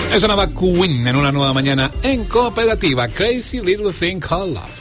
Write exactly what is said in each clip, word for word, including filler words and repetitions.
Es una Queen en una nueva mañana en Cooperativa. Crazy Little Thing Called Love.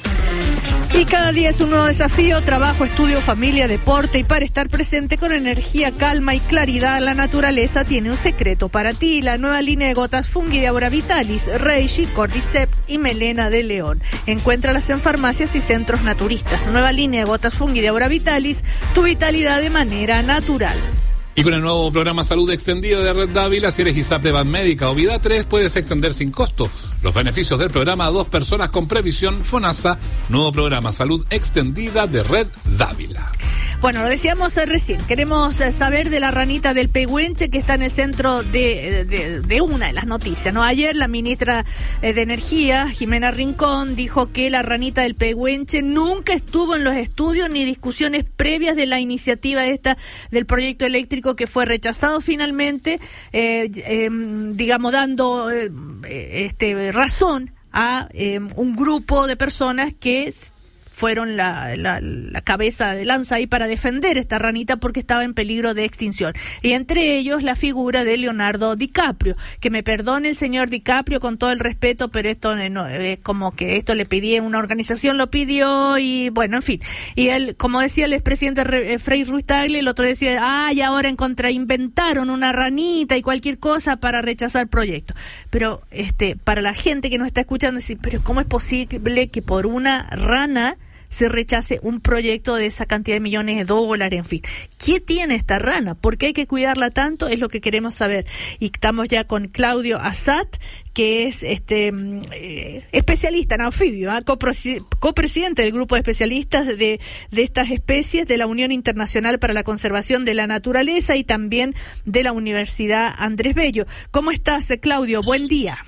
Y cada día es un nuevo desafío, trabajo, estudio, familia, deporte, y para estar presente con energía, calma y claridad, la naturaleza tiene un secreto para ti. La nueva línea de gotas Fungi de Aura Vitalis, Reishi, Cordyceps y Melena de León. Encuéntralas en farmacias y centros naturistas. Nueva línea de gotas Fungi de Aura Vitalis, tu vitalidad de manera natural. Y con el nuevo programa Salud Extendida de Red Dávila, si eres ISAPRE, Médica o Vida tres, puedes extender sin costo los beneficios del programa a dos personas con previsión FONASA. Nuevo programa Salud Extendida de Red Dávila. Bueno, lo decíamos eh, recién, queremos eh, saber de la ranita del Pehuenche, que está en el centro de, de, de una de las noticias, ¿no? Ayer la ministra eh, de Energía, Jimena Rincón, dijo que la ranita del Pehuenche nunca estuvo en los estudios ni discusiones previas de la iniciativa esta del proyecto eléctrico, que fue rechazado finalmente, eh, eh, digamos, dando eh, este razón a eh, un grupo de personas que fueron la, la, la cabeza de lanza ahí para defender esta ranita porque estaba en peligro de extinción. Y entre ellos la figura de Leonardo DiCaprio, que me perdone el señor DiCaprio con todo el respeto, pero esto no, es como que esto le pedía, una organización lo pidió y bueno, en fin. Y él, como decía el expresidente Frei Ruiz-Tagle, el otro decía, ah, y ahora en contra inventaron una ranita y cualquier cosa para rechazar proyectos. Pero este para la gente que nos está escuchando, decir, pero ¿cómo es posible que por una rana se rechace un proyecto de esa cantidad de millones de dólares? En fin, ¿qué tiene esta rana? ¿Por qué hay que cuidarla tanto? Es lo que queremos saber. Y estamos ya con Claudio Assat, que es este eh, especialista en anfibio, ¿eh? Copresi- copresidente del grupo de especialistas de, de estas especies de la Unión Internacional para la Conservación de la Naturaleza y también de la Universidad Andrés Bello. ¿Cómo estás, Claudio? Buen día.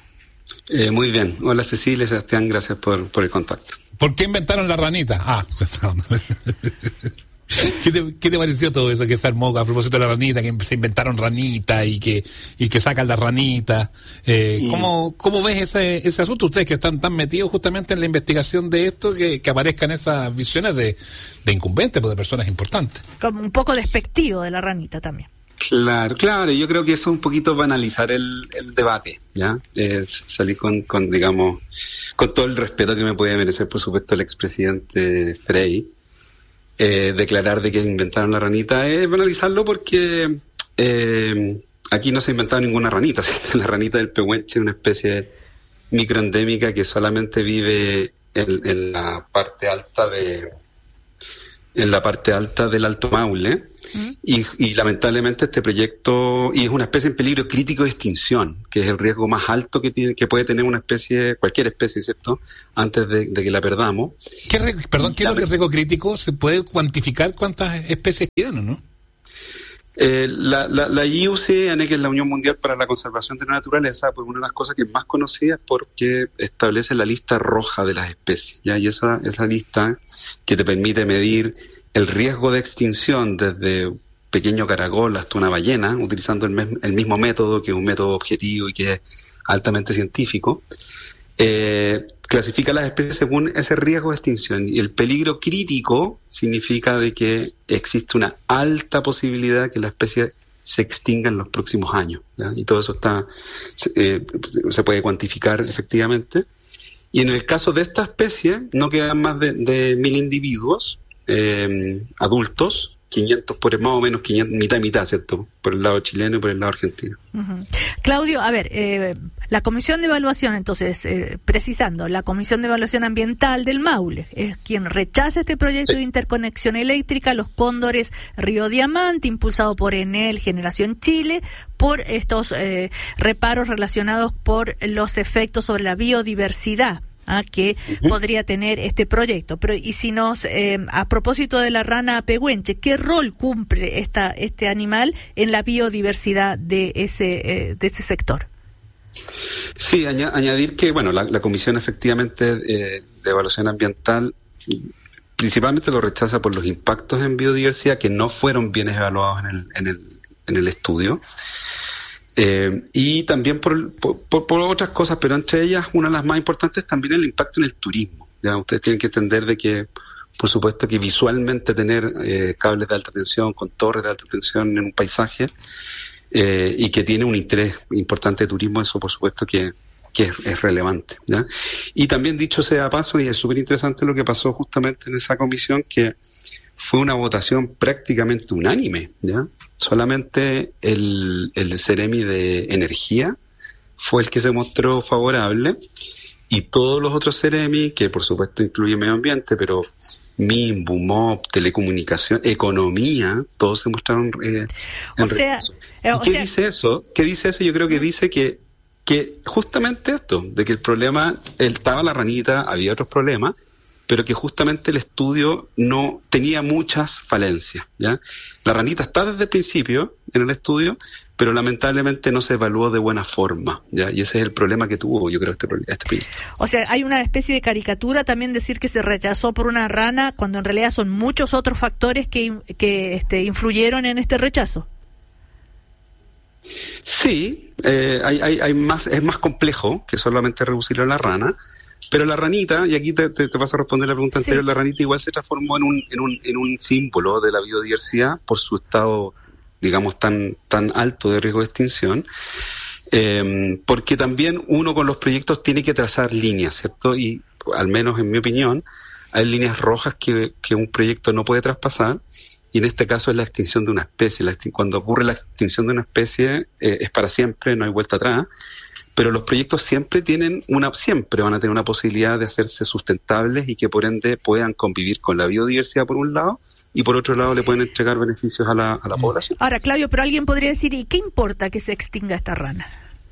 Eh, muy bien. Hola, Cecilia, Sebastián, gracias por, por el contacto. ¿Por qué inventaron la ranita? Ah, ¿Qué te, ¿Qué te pareció todo eso que se armó a propósito de la ranita, que se inventaron ranita y que y que sacan la ranita? Eh, y... ¿cómo, ¿Cómo ves ese, ese asunto? Ustedes que están tan metidos justamente en la investigación de esto, que, que aparezcan esas visiones de, de incumbentes, de personas importantes. Como un poco despectivo de la ranita también. Claro, claro, yo creo que eso es un poquito banalizar el, el debate, ¿ya? Eh, salir con, con, digamos, con todo el respeto que me puede merecer, por supuesto, el expresidente Frei, eh, declarar de que inventaron la ranita es banalizarlo porque eh, aquí no se ha inventado ninguna ranita. La ranita del Pehuenche es una especie microendémica que solamente vive en, en la parte alta de en la parte alta del Alto Maule. Y, y lamentablemente este proyecto, y es una especie en peligro crítico de extinción, que es el riesgo más alto que tiene, que puede tener una especie, cualquier especie, ¿cierto?, antes de, de que la perdamos. ¿Qué, perdón, ¿qué es lo que es riesgo crítico? ¿Se puede cuantificar cuántas especies quedan o no? Eh, la, la, la I U C N, que es la Unión Mundial para la Conservación de la Naturaleza, pues una de las cosas que es más conocida es porque establece la lista roja de las especies, ¿ya? Y esa, esa lista que te permite medir el riesgo de extinción desde un pequeño caracol hasta una ballena, utilizando el, mes, el mismo método, que es un método objetivo y que es altamente científico, eh, clasifica las especies según ese riesgo de extinción. Y el peligro crítico significa de que existe una alta posibilidad que la especie se extinga en los próximos años, ¿ya? Y todo eso está eh, se puede cuantificar efectivamente. Y en el caso de esta especie, no quedan más de, de mil individuos Eh, adultos, quinientos por más o menos quinientos, mitad y mitad, ¿cierto?, por el lado chileno y por el lado argentino. Uh-huh. Claudio, a ver, eh, la Comisión de Evaluación, entonces, eh, precisando, la Comisión de Evaluación Ambiental del Maule es quien rechaza este proyecto sí. de interconexión eléctrica, los Cóndores Río Diamante, impulsado por Enel Generación Chile, por estos eh, reparos relacionados por los efectos sobre la biodiversidad. Ah, que uh-huh. podría tener este proyecto. Pero y si nos eh, a propósito de la rana pehuenche, ¿qué rol cumple esta este animal en la biodiversidad de ese eh, de ese sector? Sí, añ- añadir que bueno, la, la comisión efectivamente eh, de evaluación ambiental principalmente lo rechaza por los impactos en biodiversidad que no fueron bien evaluados en el en el en el estudio. Eh, y también por, por, por otras cosas, pero entre ellas una de las más importantes también el impacto en el turismo. Ya ustedes tienen que entender de que, por supuesto, que visualmente tener eh, cables de alta tensión con torres de alta tensión en un paisaje eh, y que tiene un interés importante de turismo, eso por supuesto que, que es, es relevante, ¿ya? Y también dicho sea paso, y es súper interesante lo que pasó justamente en esa comisión, que fue una votación prácticamente unánime, ¿ya? Solamente el, el Ceremi de Energía fue el que se mostró favorable, y todos los otros Ceremi, que por supuesto incluye medio ambiente, pero M I M, BUMOP, telecomunicación, economía, todos se mostraron eh, en o sea, rechazo. Eh, ¿Y qué sea, dice eso? ¿Qué dice eso? Yo creo que dice que, que justamente esto, de que el problema, él estaba la ranita, había otros problemas, pero que justamente el estudio no tenía muchas falencias, ¿ya? La ranita está desde el principio en el estudio, pero lamentablemente no se evaluó de buena forma, ¿ya? Y ese es el problema que tuvo, yo creo, este, este proyecto. O sea, hay una especie de caricatura también decir que se rechazó por una rana, cuando en realidad son muchos otros factores que, que este, influyeron en este rechazo. Sí, eh, hay, hay, hay más, es más complejo que solamente reducirlo a la rana, pero la ranita, y aquí te, te, te vas a responder la pregunta sí. anterior, la ranita igual se transformó en un, en un, en un símbolo de la biodiversidad por su estado, digamos, tan, tan alto de riesgo de extinción, eh, porque también uno con los proyectos tiene que trazar líneas, ¿cierto? Y al menos en mi opinión, hay líneas rojas que, que un proyecto no puede traspasar, y en este caso es la extinción de una especie. La extin- cuando ocurre la extinción de una especie, eh, es para siempre, no hay vuelta atrás, pero los proyectos siempre tienen una, siempre van a tener una posibilidad de hacerse sustentables y que por ende puedan convivir con la biodiversidad por un lado, y por otro lado le pueden entregar beneficios a la, a la población. Ahora, Claudio, pero alguien podría decir, ¿y qué importa que se extinga esta rana?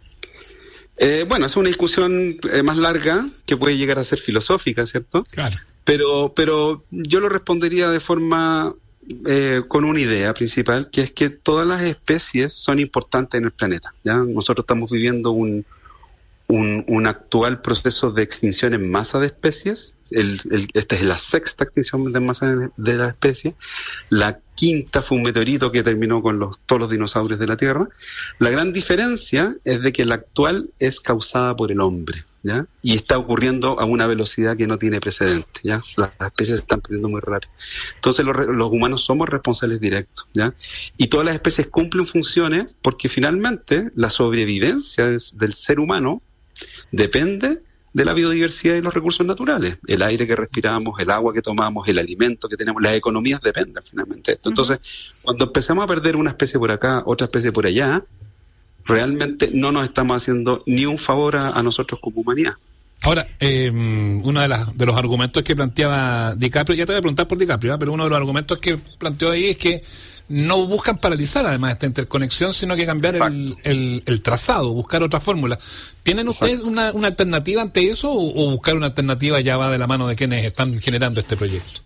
Eh, bueno, es una discusión eh, más larga que puede llegar a ser filosófica, ¿cierto? Claro. Pero, pero yo lo respondería de forma eh, con una idea principal, que es que todas las especies son importantes en el planeta, ¿ya? Nosotros estamos viviendo un Un, un actual proceso de extinción en masa de especies. El, el, esta es la sexta extinción en masa de, de la especie. La quinta fue un meteorito que terminó con los, todos los dinosaurios de la Tierra. La gran diferencia es de que la actual es causada por el hombre, ¿ya? Y está ocurriendo a una velocidad que no tiene precedente, ¿ya? Las, las especies se están perdiendo muy rápido. Entonces los, los humanos somos responsables directos, ¿ya? Y todas las especies cumplen funciones porque finalmente la sobrevivencia des, del ser humano depende de la biodiversidad y los recursos naturales. El aire que respiramos, el agua que tomamos, el alimento que tenemos, las economías dependen finalmente de esto. Entonces, uh-huh. cuando empezamos a perder una especie por acá, otra especie por allá, realmente no nos estamos haciendo ni un favor a, a nosotros como humanidad. Ahora, eh, uno de, las, de los argumentos que planteaba DiCaprio, ya te voy a preguntar por DiCaprio, ¿eh? Pero uno de los argumentos que planteó ahí es que no buscan paralizar además esta interconexión, sino que cambiar el, el, el trazado, buscar otra fórmula. ¿Tienen Exacto. ustedes una, una alternativa ante eso o, o buscar una alternativa ya va de la mano de quienes están generando este proyecto?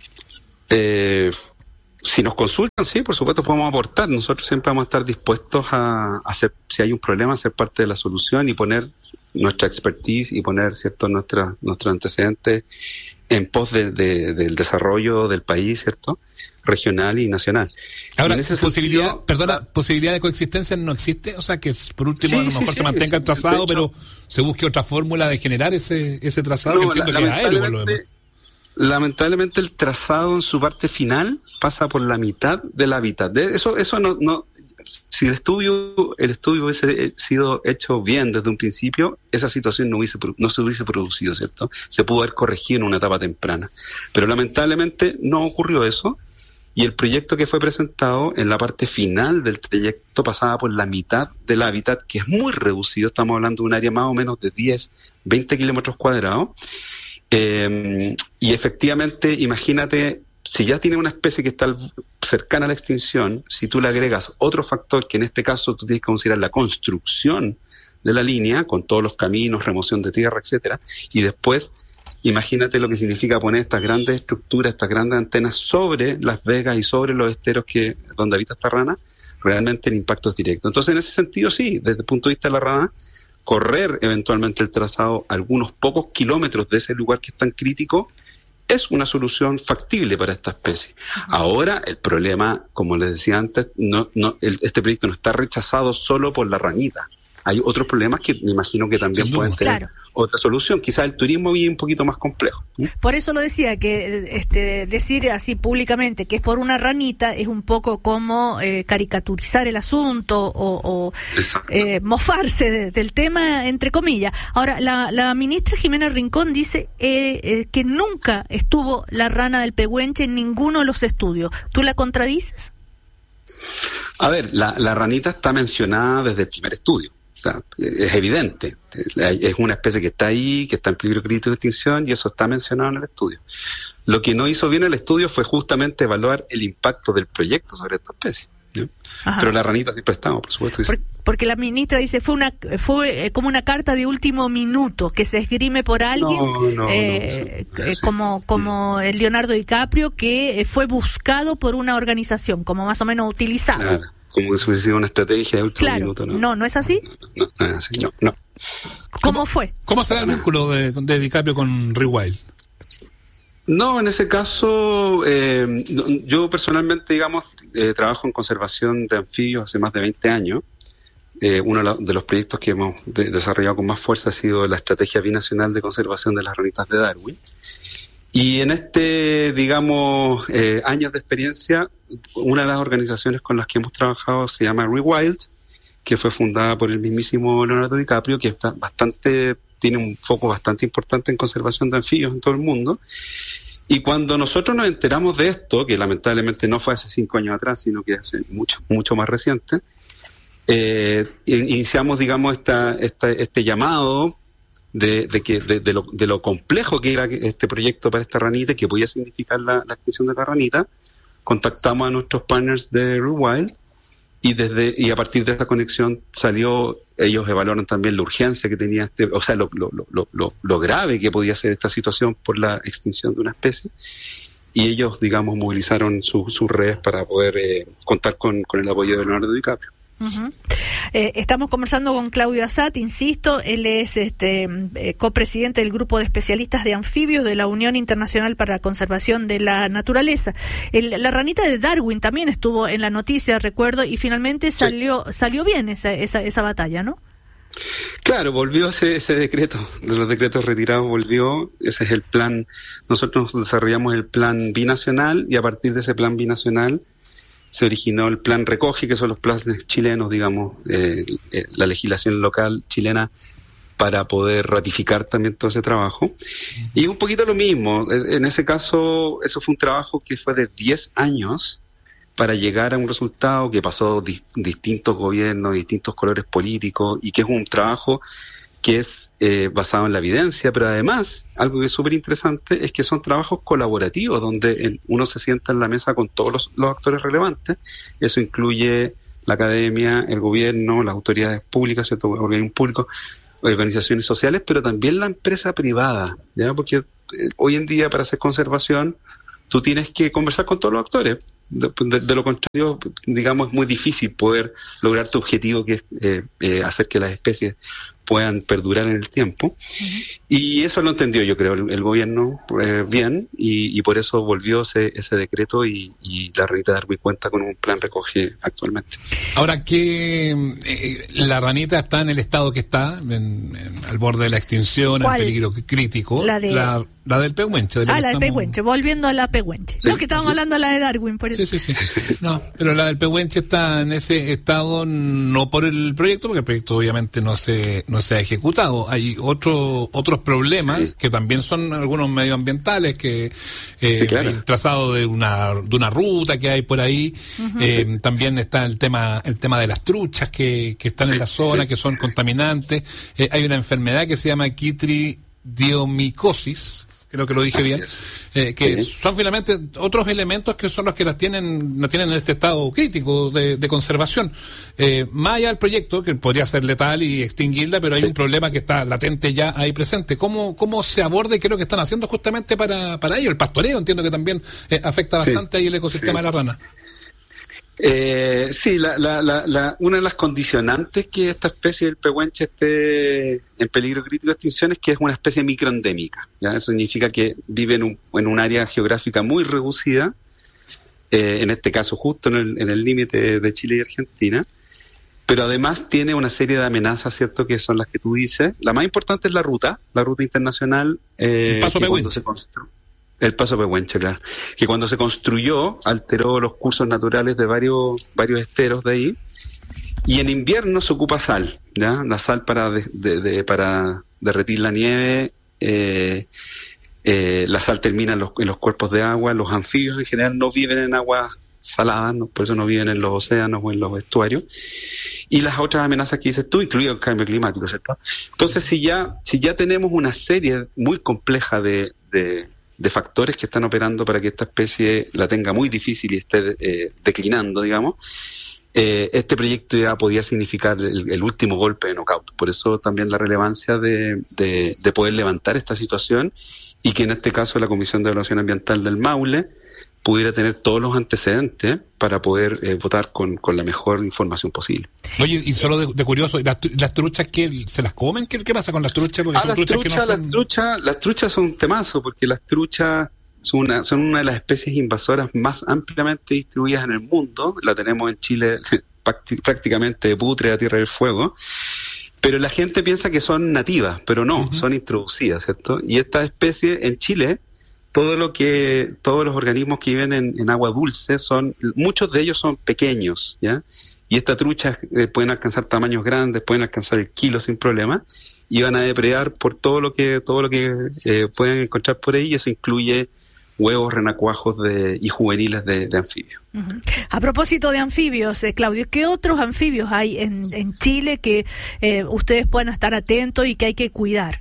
Eh, si nos consultan, sí, por supuesto podemos aportar. Nosotros siempre vamos a estar dispuestos a hacer, si hay un problema, a ser parte de la solución y poner nuestra expertise y poner, cierto, nuestra, nuestros antecedentes en pos de, de, del desarrollo del país, ¿cierto?, regional y nacional. Ahora, y en ese posibilidad, sentido, perdona, la... posibilidad de coexistencia no existe, o sea que por último sí, a lo mejor sí, se sí, mantenga sí, el trazado, hecho, pero se busque otra fórmula de generar ese ese trazado, no, que entiendo la, que es aéreo por lo demás. Lamentablemente el trazado en su parte final pasa por la mitad del hábitat. De eso, eso no, no, si el estudio, el estudio hubiese sido hecho bien desde un principio, esa situación no hubiese, no se hubiese producido, ¿cierto? Se pudo haber corregido en una etapa temprana. Pero lamentablemente no ocurrió eso, y el proyecto que fue presentado en la parte final del trayecto pasaba por la mitad del hábitat, que es muy reducido, estamos hablando de un área más o menos de diez, veinte kilómetros cuadrados, eh, y efectivamente, imagínate, si ya tiene una especie que está cercana a la extinción, si tú le agregas otro factor, que en este caso tú tienes que considerar la construcción de la línea, con todos los caminos, remoción de tierra, etcétera, y después imagínate lo que significa poner estas grandes estructuras, estas grandes antenas sobre las vegas y sobre los esteros que donde habita esta rana, realmente el impacto es directo. Entonces, en ese sentido, sí, desde el punto de vista de la rana, correr eventualmente el trazado algunos pocos kilómetros de ese lugar que es tan crítico es una solución factible para esta especie. Ahora, el problema, como les decía antes, no, no, el, este proyecto no está rechazado solo por la ranita. hay otros problemas que me imagino que también Sin pueden duda. tener Claro. otra solución. Quizás el turismo es un poquito más complejo. ¿Mm? Por eso lo decía, que este, decir así públicamente que es por una ranita es un poco como eh, caricaturizar el asunto o, o eh, mofarse de, del tema, entre comillas. Ahora, la, la ministra Jimena Rincón dice eh, eh, que nunca estuvo la rana del pehuenche en ninguno de los estudios. ¿Tú la contradices? A ver, la, la ranita está mencionada desde el primer estudio. O sea, es evidente. Es una especie que está ahí, que está en peligro crítico de extinción, y eso está mencionado en el estudio. Lo que no hizo bien el estudio fue justamente evaluar el impacto del proyecto sobre esta especie, ¿no? Pero la ranita siempre estaba, por supuesto. Por, porque la ministra dice fue una fue eh, como una carta de último minuto que se esgrime por alguien, no, no, eh, no, eh, sí, como sí. como el Leonardo DiCaprio, que eh, fue buscado por una organización, como más o menos utilizado. Claro, como si hubiese sido una estrategia de último Claro, minuto. No, no, ¿no es así? No, no, no, no, es así, no, no. ¿Cómo fue? ¿Cómo será el vínculo de, de DiCaprio con Rewild? No, en ese caso, eh, yo personalmente, digamos, eh, trabajo en conservación de anfibios hace más de veinte años. Eh, uno de los proyectos que hemos de- desarrollado con más fuerza ha sido la Estrategia Binacional de Conservación de las Ranitas de Darwin. Y en este, digamos, eh, años de experiencia, una de las organizaciones con las que hemos trabajado se llama Rewild, que fue fundada por el mismísimo Leonardo DiCaprio, que está bastante, tiene un foco bastante importante en conservación de anfibios en todo el mundo. Y cuando nosotros nos enteramos de esto, que lamentablemente no fue hace cinco años atrás, sino que hace mucho, mucho más reciente, eh, iniciamos, digamos, esta, esta, este llamado de, de que de, de, lo, de lo complejo que era este proyecto para esta ranita, que podía significar la, la extinción de la ranita. Contactamos a nuestros partners de Rewild, y desde y a partir de esa conexión salió, ellos evaluaron también la urgencia que tenía este, o sea, lo, lo, lo, lo, lo grave que podía ser esta situación por la extinción de una especie, y ellos, digamos, movilizaron su, sus redes para poder eh, contar con, con el apoyo de Leonardo DiCaprio. Uh-huh. Eh, estamos conversando con Claudio Assat, insisto, él es este eh, copresidente del grupo de especialistas de anfibios de la Unión Internacional para la Conservación de la Naturaleza. El, la ranita de Darwin también estuvo en la noticia, recuerdo, y finalmente salió sí. salió bien esa, esa, esa batalla, ¿no? Claro, volvió ese, ese decreto, de los decretos retirados volvió, ese es el plan, nosotros desarrollamos el plan binacional, y a partir de ese plan binacional se originó el plan Recoge, que son los planes chilenos, digamos, eh, eh, la legislación local chilena, para poder ratificar también todo ese trabajo. Y un poquito lo mismo, en ese caso, eso fue un trabajo que fue de diez años para llegar a un resultado que pasó di- distintos gobiernos, distintos colores políticos, y que es un trabajo que es eh, basado en la evidencia, pero además, algo que es súper interesante, es que son trabajos colaborativos, donde el, uno se sienta en la mesa con todos los, los actores relevantes. Eso incluye la academia, el gobierno, las autoridades públicas, ¿cierto?, organismos públicos, organizaciones sociales, pero también la empresa privada, ¿ya? Porque eh, hoy en día, para hacer conservación, tú tienes que conversar con todos los actores. De, de, de lo contrario, digamos, es muy difícil poder lograr tu objetivo, que es eh, eh, hacer que las especies puedan perdurar en el tiempo. Uh-huh. Y eso lo entendió, yo creo, el, el gobierno eh, bien, y, y por eso volvió ese, ese decreto, y, y la ranita de Darwin cuenta con un plan Recoge actualmente. Ahora, que eh, la ranita está en el estado que está, en, en, al borde de la extinción, en peligro crítico. La, de... la, la del pehuenche. De ah, la estamos... del pehuenche, volviendo a la pehuenche. Sí, no, que estábamos sí. hablando de la de Darwin, por eso. Sí, sí, sí. No, pero la del pehuenche está en ese estado no por el proyecto, porque el proyecto obviamente no se no se ha ejecutado. Hay otro, otros problemas sí. que también son algunos medioambientales, que eh, sí, claro. el trazado de una de una ruta que hay por ahí. Uh-huh. Eh, también está el tema el tema de las truchas que, que están sí, en la zona, sí. que son contaminantes. Eh, hay una enfermedad que se llama quitridiomicosis, creo que lo dije Así bien, eh, que sí. son finalmente otros elementos que son los que las tienen, las tienen en este estado crítico de, de conservación. Eh, más allá del proyecto, que podría ser letal y extinguirla, pero hay sí. un problema que está latente ya ahí presente. ¿Cómo, cómo se aborda y qué es lo que están haciendo justamente para, para ello? El pastoreo, entiendo que también eh, afecta bastante sí. ahí el ecosistema sí. de la rana. Eh, sí, la, la, la, la, una de las condicionantes que esta especie del pehuenche esté en peligro crítico de extinción es que es una especie microendémica, ¿ya? Eso significa que vive en un, en un área geográfica muy reducida, eh, en este caso justo en el en el límite de Chile y Argentina, pero además tiene una serie de amenazas, ¿cierto?, que son las que tú dices. La más importante es la ruta, la ruta internacional. Eh, el paso Pehuenche. El paso Pehuenche, claro. Que cuando se construyó, alteró los cursos naturales de varios, varios esteros de ahí. Y en invierno se ocupa sal, ¿ya? La sal para, de, de, de, para derretir la nieve. Eh, eh, la sal termina en los, en los cuerpos de agua. Los anfibios en general no viven en aguas saladas, ¿no? Por eso no viven en los océanos o en los estuarios. Y las otras amenazas que dices tú, incluido el cambio climático, ¿cierto? Entonces, si ya si ya tenemos una serie muy compleja de, de, de factores que están operando para que esta especie la tenga muy difícil y esté eh, declinando, digamos, eh, este proyecto ya podía significar el, el último golpe de knockout. Por eso también la relevancia de, de, de poder levantar esta situación y que en este caso la Comisión de Evaluación Ambiental del Maule pudiera tener todos los antecedentes para poder eh, votar con, con la mejor información posible. Oye, y solo de, de curioso, ¿las, las truchas que se las comen? ¿Qué, qué pasa con las truchas? Porque ah, son las truchas, truchas, que no son... las truchas, las truchas son un temazo, porque las truchas son una, son una de las especies invasoras más ampliamente distribuidas en el mundo. La tenemos en Chile prácticamente de Putre a Tierra del Fuego. Pero la gente piensa que son nativas, pero no, uh-huh. son introducidas, ¿cierto? Y esta especie en Chile, todo lo que, todos los organismos que viven en, en agua dulce son, muchos de ellos son pequeños, ¿ya? Y estas truchas eh, pueden alcanzar tamaños grandes, pueden alcanzar el kilo sin problema, y van a depredar por todo lo que, todo lo que eh, puedan encontrar por ahí, y eso incluye huevos, renacuajos de, y juveniles de, de anfibios. Uh-huh. A propósito de anfibios, eh, Claudio, ¿qué otros anfibios hay en, en Chile que eh, ustedes puedan estar atentos y que hay que cuidar?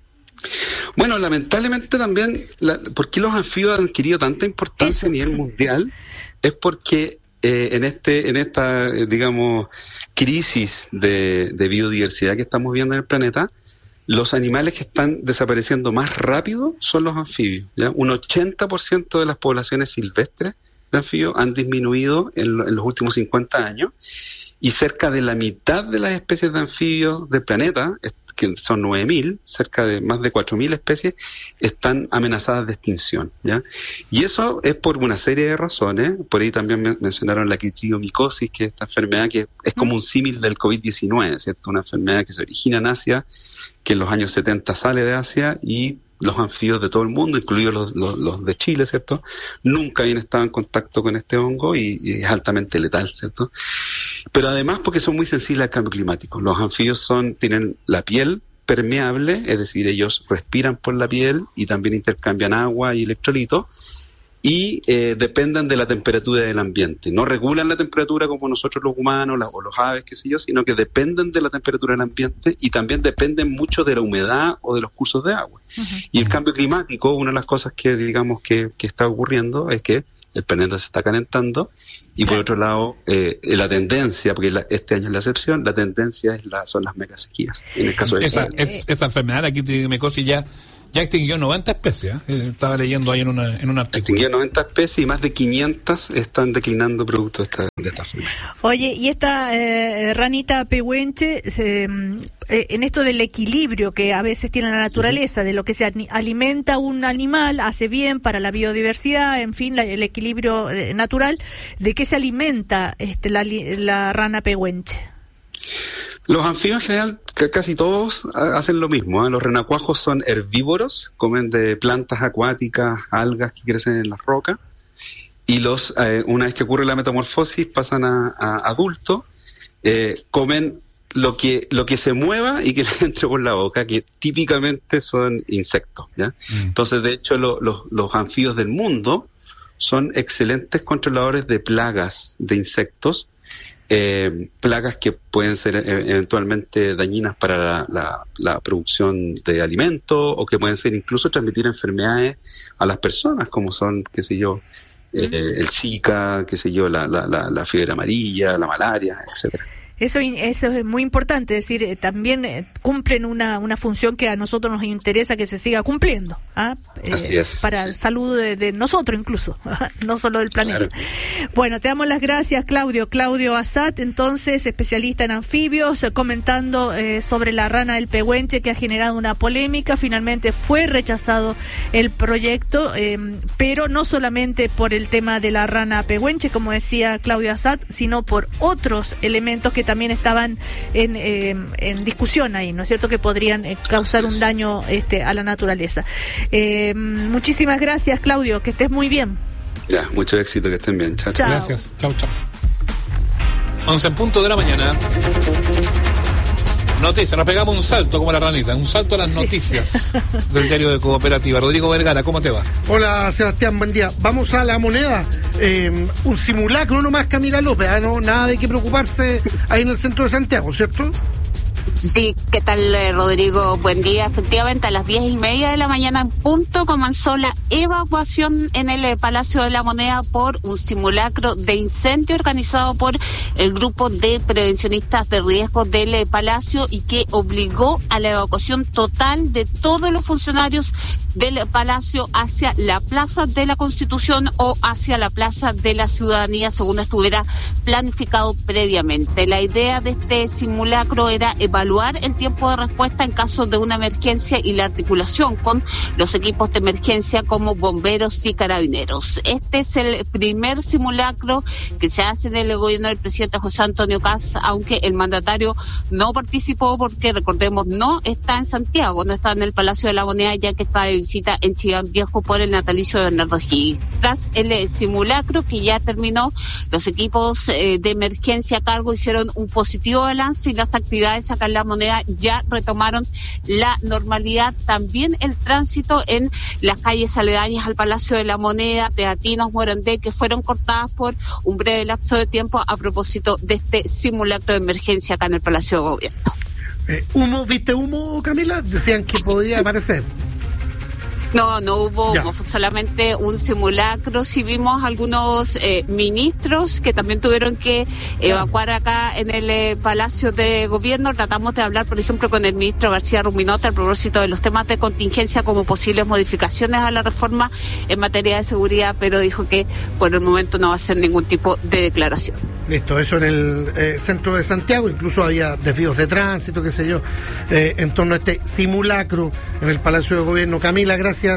Bueno, lamentablemente también, la, ¿por qué los anfibios han adquirido tanta importancia Eso. a nivel mundial? Es porque eh, en este, en esta, eh, digamos, crisis de, de biodiversidad que estamos viendo en el planeta, los animales que están desapareciendo más rápido son los anfibios, ¿ya? Un ochenta por ciento de las poblaciones silvestres de anfibios han disminuido en, en los últimos cincuenta años, y cerca de la mitad de las especies de anfibios del planeta, que son nueve mil, cerca de más de cuatro mil especies, están amenazadas de extinción, ¿ya? Y eso es por una serie de razones. Por ahí también men- mencionaron la quitridiomicosis, que es esta enfermedad que es como un símil del covid diecinueve, ¿cierto? Una enfermedad que se origina en Asia, que en los años setenta sale de Asia, y los anfibios de todo el mundo, incluidos los, los, los de Chile, ¿cierto?, nunca habían estado en contacto con este hongo y, y es altamente letal, ¿cierto? Pero además porque son muy sensibles al cambio climático. Los anfibios son, tienen la piel permeable, es decir, ellos respiran por la piel y también intercambian agua y electrolitos, y eh, dependen de la temperatura del ambiente. No regulan la temperatura como nosotros los humanos la, o los aves, qué sé yo, sino que dependen de la temperatura del ambiente y también dependen mucho de la humedad o de los cursos de agua. Uh-huh. Y el cambio climático, una de las cosas que digamos que, que está ocurriendo es que el planeta se está calentando y por otro lado eh, la tendencia, porque la, este año es la excepción, la tendencia es la, son las megasequías. En el caso de esa, es, esa enfermedad, la quitridiomicosis, ya Ya extinguió noventa especies, ¿eh? Estaba leyendo ahí en, una, en un artículo. Extinguió noventa especies y más de quinientas están declinando producto de esta, de esta enfermedad. Oye, y esta eh, ranita pehuenche, se, eh, en esto del equilibrio que a veces tiene la naturaleza, uh-huh. de lo que se alimenta un animal, hace bien para la biodiversidad, en fin, la, el equilibrio eh, natural, ¿de qué se alimenta este, la, la rana pehuenche? Los anfibios en general, casi todos hacen lo mismo, ¿eh? Los renacuajos son herbívoros, comen de plantas acuáticas, algas que crecen en las rocas, y los eh, una vez que ocurre la metamorfosis pasan a, a adultos, eh, comen lo que lo que se mueva y que le entre por la boca, que típicamente son insectos, ¿ya? Mm. Entonces, de hecho, lo, lo, los anfibios del mundo son excelentes controladores de plagas de insectos, Eh, plagas que pueden ser eh, eventualmente dañinas para la, la, la producción de alimentos o que pueden ser incluso transmitir enfermedades a las personas, como son, qué sé yo, eh, el Zika, qué sé yo, la, la, la, la fiebre amarilla, la malaria, etcétera. Eso, eso es muy importante, es decir, eh, también eh, cumplen una, una función que a nosotros nos interesa que se siga cumpliendo, ¿ah? eh, Así es, para sí. el salud de, de nosotros incluso, no solo del planeta. Claro. Bueno, te damos las gracias, Claudio. Claudio Assat, entonces, especialista en anfibios, eh, comentando eh, sobre la rana del pehuenche que ha generado una polémica. Finalmente fue rechazado el proyecto, eh, pero no solamente por el tema de la rana pehuenche, como decía Claudio Assat, sino por otros elementos que también estaban en, eh, en discusión ahí, ¿no es cierto?, que podrían eh, causar un daño este, a la naturaleza. Eh, muchísimas gracias, Claudio, que estés muy bien. Ya, mucho éxito, que estén bien. Chao, chao. Gracias, chao, chao. once en punto de la mañana. Noticias, nos pegamos un salto como la ranita, un salto a las sí. noticias del diario de Cooperativa. Rodrigo Vergara, ¿cómo te va? Hola, Sebastián, buen día. Vamos a la moneda. Eh, un simulacro nomás, Camila López, ¿eh? ¿No? Nada de qué preocuparse ahí en el centro de Santiago, ¿cierto? Sí, ¿qué tal, Rodrigo? Buen día. Efectivamente, a las diez y media de la mañana en punto comenzó la evacuación en el Palacio de la Moneda por un simulacro de incendio organizado por el grupo de prevencionistas de riesgo del Palacio y que obligó a la evacuación total de todos los funcionarios del Palacio hacia la Plaza de la Constitución o hacia la Plaza de la Ciudadanía, según estuviera planificado previamente. La idea de este simulacro era evaluar el tiempo de respuesta en caso de una emergencia y la articulación con los equipos de emergencia como bomberos y carabineros. Este es el primer simulacro que se hace en el gobierno del presidente José Antonio Kast, aunque el mandatario no participó porque, recordemos, no está en Santiago, no está en el Palacio de la Moneda, ya que está de visita en Chillán Viejo por el natalicio de Bernardo Higgins. Tras el simulacro que ya terminó, los equipos eh, de emergencia a cargo hicieron un positivo balance y las actividades acá en la Moneda ya retomaron la normalidad. También el tránsito en las calles aledañas al Palacio de la Moneda, Teatinos, Morandé, que fueron cortadas por un breve lapso de tiempo a propósito de este simulacro de emergencia acá en el Palacio de Gobierno. Eh, ¿Humo? ¿Viste humo, Camila? Decían que podía aparecer. No, no hubo ya. solamente un simulacro. Sí vimos algunos eh, ministros que también tuvieron que evacuar acá en el eh, Palacio de Gobierno. Tratamos de hablar, por ejemplo, con el ministro García Ruminota a propósito de los temas de contingencia como posibles modificaciones a la reforma en materia de seguridad, pero dijo que por el momento no va a hacer ningún tipo de declaración. Listo, eso en el eh, centro de Santiago, incluso había desvíos de tránsito, qué sé yo, eh, en torno a este simulacro en el Palacio de Gobierno. Camila, gracias.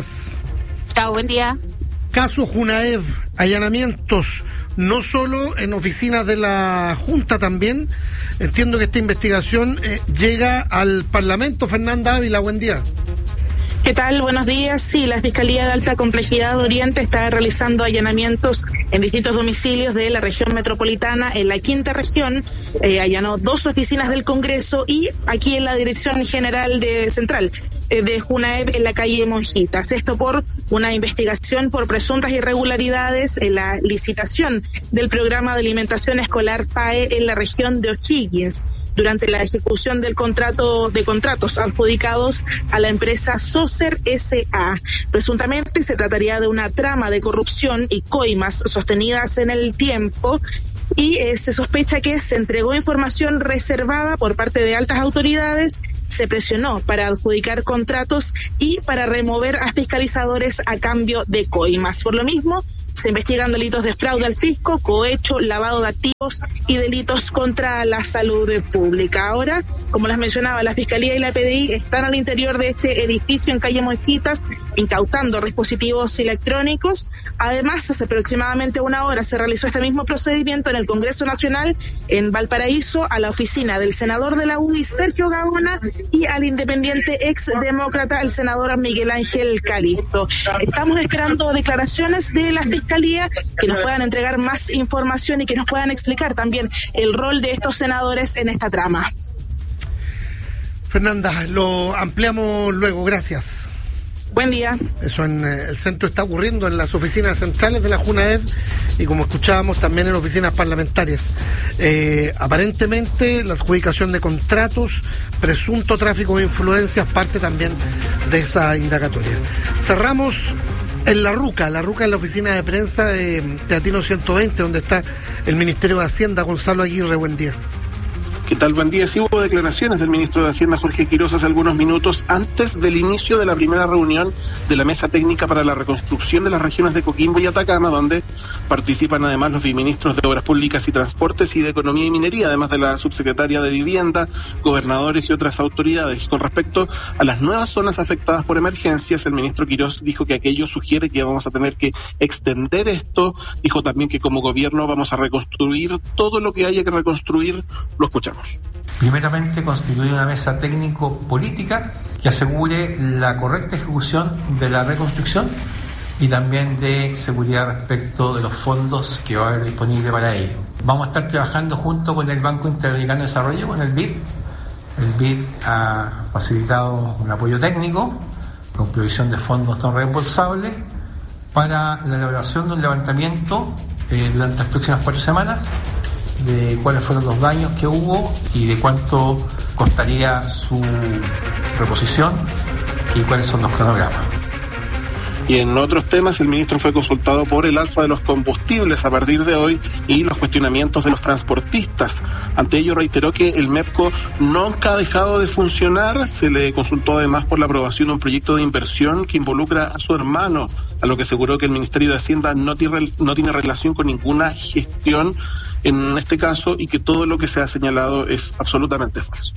Chao, buen día. Caso Junaev, allanamientos, no solo en oficinas de la Junta también. Entiendo que esta investigación eh, llega al Parlamento. Fernanda Ávila, buen día. ¿Qué tal? Buenos días. Sí, la Fiscalía de Alta Complejidad de Oriente está realizando allanamientos en distintos domicilios de la región metropolitana. En la quinta región eh, allanó dos oficinas del Congreso y aquí en la Dirección General de Central eh, de Junaev en la calle Monjitas. Esto por una investigación por presuntas irregularidades en la licitación del programa de alimentación escolar P A E en la región de O'Higgins, durante la ejecución del contrato de contratos adjudicados a la empresa Socer S A. Presuntamente se trataría de una trama de corrupción y coimas sostenidas en el tiempo y eh, se sospecha que se entregó información reservada por parte de altas autoridades, se presionó para adjudicar contratos y para remover a fiscalizadores a cambio de coimas. Por lo mismo, se investigan delitos de fraude al fisco, cohecho, lavado de activos y delitos contra la salud pública. Ahora, como les mencionaba, la Fiscalía y la P D I están al interior de este edificio en calle Monjitas incautando dispositivos electrónicos. Además, hace aproximadamente una hora se realizó este mismo procedimiento en el Congreso Nacional en Valparaíso, a la oficina del senador de la U D I, Sergio Gaona, y al independiente exdemócrata, el senador Miguel Ángel Calisto. Estamos esperando declaraciones de la Fiscalía que nos puedan entregar más información y que nos puedan explicar también el rol de estos senadores en esta trama. Fernanda, lo ampliamos luego, gracias. Buen día. Eso en eh, el centro está ocurriendo en las oficinas centrales de la Junaev y, como escuchábamos, también en oficinas parlamentarias. Eh, aparentemente la adjudicación de contratos, presunto tráfico de influencias, parte también de esa indagatoria. Cerramos en La Ruca. La Ruca es la oficina de prensa de Teatino ciento veinte, donde está el Ministerio de Hacienda. Gonzalo Aguirre, buen día. ¿Qué tal? Buen día. Sí hubo declaraciones del ministro de Hacienda, Jorge Quiroz, hace algunos minutos antes del inicio de la primera reunión de la Mesa Técnica para la Reconstrucción de las regiones de Coquimbo y Atacama, donde participan además los viceministros de Obras Públicas y Transportes y de Economía y Minería, además de la subsecretaria de Vivienda, gobernadores y otras autoridades. Con respecto a las nuevas zonas afectadas por emergencias, el ministro Quiroz dijo que aquello sugiere que vamos a tener que extender esto. Dijo también que como gobierno vamos a reconstruir todo lo que haya que reconstruir. Lo escuchamos. Primeramente, constituir una mesa técnico-política que asegure la correcta ejecución de la reconstrucción y también de seguridad respecto de los fondos que va a haber disponible para ello. Vamos a estar trabajando junto con el Banco Interamericano de Desarrollo, con el B I D. El B I D ha facilitado un apoyo técnico con provisión de fondos no reembolsables para la elaboración de un levantamiento eh, durante las próximas cuatro semanas de cuáles fueron los daños que hubo y de cuánto costaría su reposición y cuáles son los cronogramas. Y en otros temas, el ministro fue consultado por el alza de los combustibles a partir de hoy y los cuestionamientos de los transportistas. Ante ello reiteró que el MEPCO nunca ha dejado de funcionar. Se le consultó además por la aprobación de un proyecto de inversión que involucra a su hermano, a lo que aseguró que el Ministerio de Hacienda no tiene, no tiene relación con ninguna gestión en este caso y que todo lo que se ha señalado es absolutamente falso.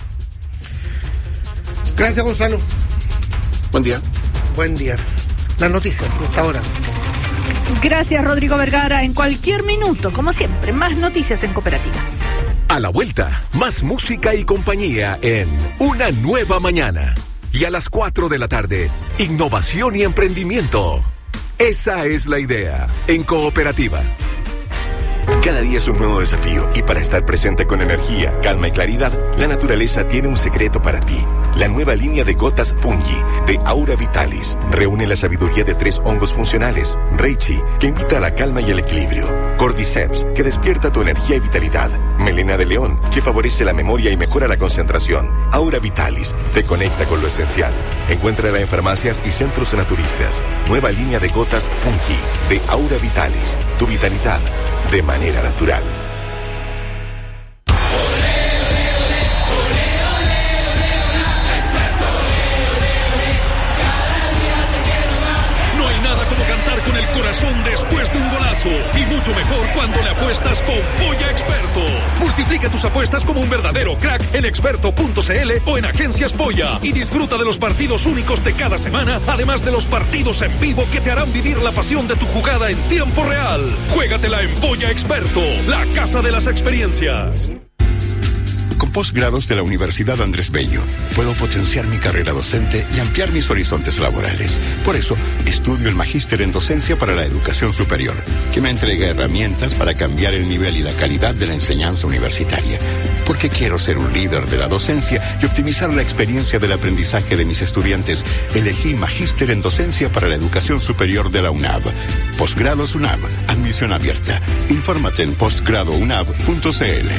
Gracias, Gonzalo. Buen día. Buen día. Las noticias hasta ahora. Gracias, Rodrigo Vergara. En cualquier minuto, como siempre, más noticias en Cooperativa. A la vuelta, más música y compañía en Una Nueva Mañana. Y a las cuatro de la tarde, innovación y emprendimiento. Esa es la idea en Cooperativa. Cada día es un nuevo desafío y para estar presente con energía, calma y claridad, la naturaleza tiene un secreto para ti. La nueva línea de gotas Fungi de Aura Vitalis reúne la sabiduría de tres hongos funcionales. Reishi, que invita a la calma y el equilibrio. Cordyceps, que despierta tu energía y vitalidad. Melena de león, que favorece la memoria y mejora la concentración. Aura Vitalis, te conecta con lo esencial. Encuéntrala en farmacias y centros naturistas. Nueva línea de gotas Fungi de Aura Vitalis. Tu vitalidad de manera natural. Con el corazón después de un golazo y mucho mejor cuando le apuestas con Polla Experto. Multiplica tus apuestas como un verdadero crack en experto punto c l o en Agencias Polla y disfruta de los partidos únicos de cada semana, además de los partidos en vivo que te harán vivir la pasión de tu jugada en tiempo real. Juégatela en Polla Experto, la casa de las experiencias. Con posgrados de la Universidad Andrés Bello, puedo potenciar mi carrera docente y ampliar mis horizontes laborales. Por eso, estudio el Magíster en Docencia para la Educación Superior, que me entrega herramientas para cambiar el nivel y la calidad de la enseñanza universitaria. Porque quiero ser un líder de la docencia y optimizar la experiencia del aprendizaje de mis estudiantes, elegí Magíster en Docencia para la Educación Superior de la UNAV. Posgrados UNAV, admisión abierta. Infórmate en postgrado unav punto c l.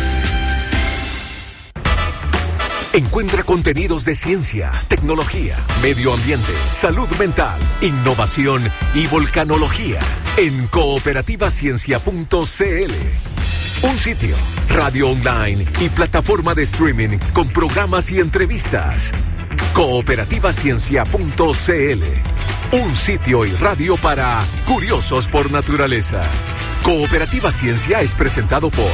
Encuentra contenidos de ciencia, tecnología, medio ambiente, salud mental, innovación y volcanología en cooperativa ciencia punto c l. Un sitio, radio online y plataforma de streaming con programas y entrevistas. cooperativa ciencia punto c l. Un sitio y radio para curiosos por naturaleza. Cooperativa Ciencia es presentado por